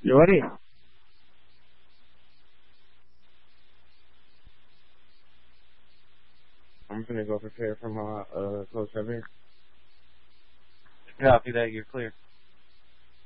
You ready? I'm gonna go prepare for my close 7. Copy that. You're clear.